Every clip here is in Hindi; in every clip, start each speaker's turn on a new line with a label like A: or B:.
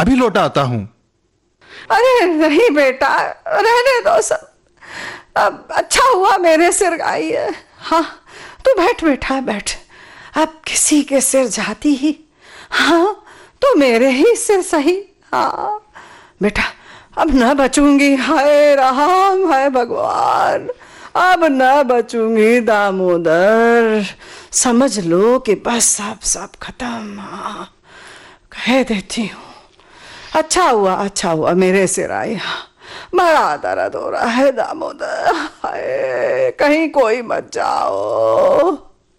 A: अभी लौटा आता हूँ।
B: अरे नहीं बेटा, रहने दो सब। अब अच्छा हुआ मेरे सिर आई है। हाँ तू बैठ बेटा बैठ। अब किसी के सिर जाती ही, हाँ तो मेरे ही सिर सही। हाँ बेटा अब न बचूंगी। हाय राम, हाय भगवान, अब न बचूंगी दामोदर। समझ लो कि बस सब खत्म। हाँ कह देती हूँ। अच्छा हुआ मेरे सिर आई। बड़ा दर्द हो रहा है दामोदर। हाय कहीं कोई मत जाओ।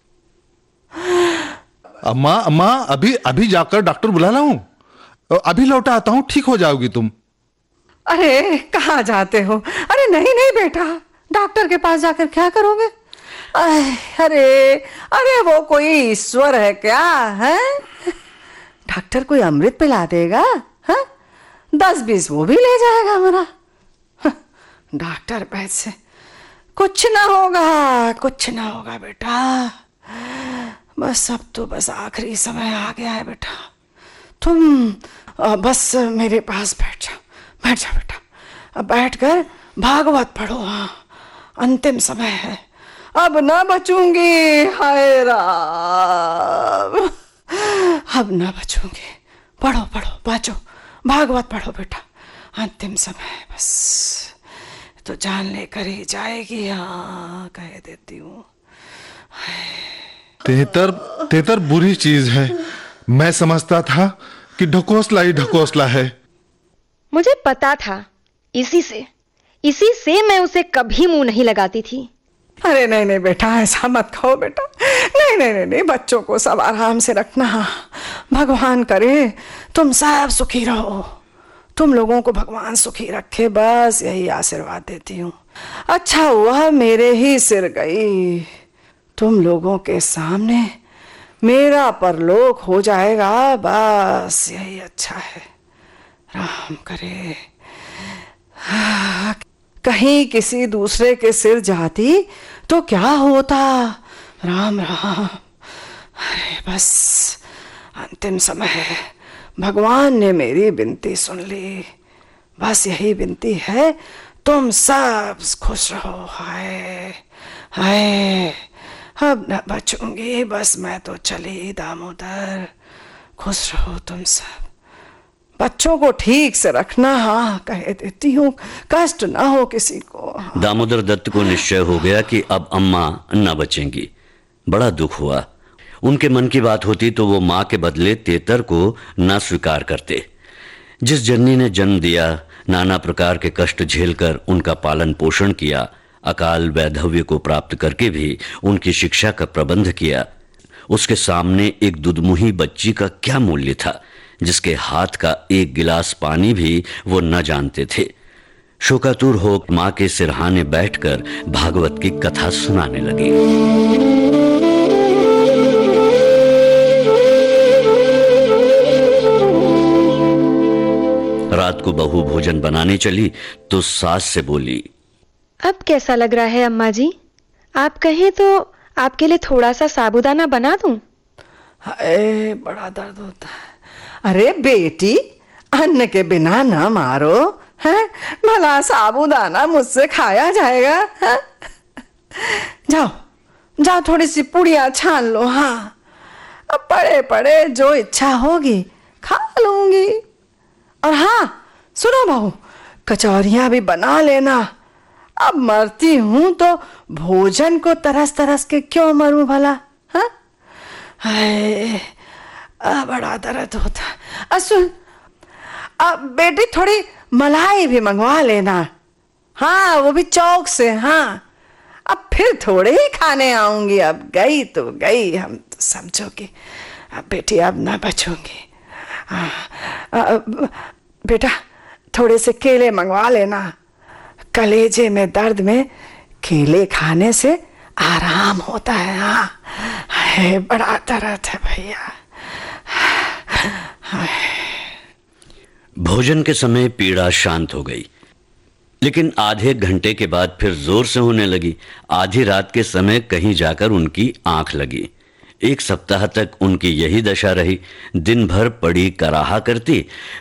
A: अम्मा अम्मा, अभी जाकर डॉक्टर बुला लाऊं? अभी लौटा आता हूँ, ठीक हो जाओगी तुम।
B: अरे कहाँ जाते हो? अरे नहीं नहीं बेटा, डॉक्टर के पास जाकर क्या करोगे? अरे अरे वो कोई ईश्वर है क्या है? डॉक्टर कोई अमृत पिला देगा? है 10-20 वो भी ले जाएगा हमारा। डॉक्टर पैसे कुछ ना होगा बेटा। बस अब तो बस आखिरी समय आ गया है बेटा। तुम बस मेरे पास बैठ जाओ बेटा। अब बैठकर भागवत पढ़ो। हाँ अंतिम समय है, अब ना बचूंगी। हाय राम, अब ना बचूंगी। पढ़ो बाजो, भागवत पढ़ो बेटा। अंतिम समय है, बस तो जान लेकर ही जाएगी। हाँ कह देती हूँ।
A: तेतर बुरी चीज है। मैं समझता था कि ढकोसला ही ढकोसला है।
C: मुझे पता था, इसी से मैं उसे कभी मुंह नहीं लगाती थी।
B: अरे नहीं बेटा, ऐसा मत कहो बेटा। नहीं, बच्चों को सब आराम से रखना। भगवान करे तुम सब सुखी रहो। तुम लोगों को भगवान सुखी रखे, बस यही आशीर्वाद देती हूँ। अच्छा हुआ मेरे ही सिर गई। तुम लोगों के सामने मेरा परलोक हो जाएगा, बस यही अच्छा है। राम करे कहीं किसी दूसरे के सिर जाती तो क्या होता। राम। अरे बस अंतिम समय है, भगवान ने मेरी विनती सुन ली। बस यही विनती है, तुम सब खुश रहो। हाय अब न बचूंगी, बस मैं तो चली दामोदर। खुश रहो तुम सब। बच्चों को ठीक से रखना। हाँ कह देती हूँ, कष्ट ना हो किसी को।
D: दामोदर दत्त को निश्चय हो गया कि अब अम्मा न बचेंगी। बड़ा दुख हुआ। उनके मन की बात होती तो वो माँ के बदले तेतर को न स्वीकार करते। जिस जननी ने जन्म दिया, नाना प्रकार के कष्ट झेलकर उनका पालन पोषण किया, अकाल वैधव्य को प्राप्त करके भी उनकी शिक्षा का प्रबंध किया, उसके सामने एक दुधमुही बच्ची का क्या मूल्य था, जिसके हाथ का एक गिलास पानी भी वो न जानते थे। शोकातुर हो माँ के सिरहाने बैठकर भागवत की कथा सुनाने लगी। रात को बहू भोजन बनाने चली तो सास से बोली,
C: अब कैसा लग रहा है अम्मा जी? आप कहें तो आपके लिए थोड़ा सा साबूदाना बना दूं?
B: हाय बड़ा दर्द होता है। अरे बेटी, अन्न के बिना ना मारो है। भला साबूदाना मुझसे खाया जाएगा? है? जाओ थोड़ी सी पुड़िया छान लो। हाँ अब पड़े जो इच्छा होगी खा लूंगी। और हाँ सुनो बहू, कचौरियां भी बना लेना। अब मरती हूं तो भोजन को तरस के क्यों मरूं भला? हाँ बड़ा दर्द होता। सुन, अब बेटी थोड़ी मलाई भी मंगवा लेना। हाँ वो भी चौक से। हाँ अब फिर थोड़े ही खाने आऊंगी। अब गई तो गई, हम तो समझोगे। अब बेटी अब ना बचूंगी। बेटा थोड़े से केले मंगवा लेना। कलेजे में दर्द में केले खाने से आराम होता है। हाँ बड़ा दर्द है भैया।
D: भोजन के समय पीड़ा शांत हो गई, लेकिन आधे घंटे के बाद फिर जोर से होने लगी। आधी रात के समय कहीं जाकर उनकी आंख लगी। 1 सप्ताह तक उनकी यही दशा रही। दिन भर पड़ी कराहा करती,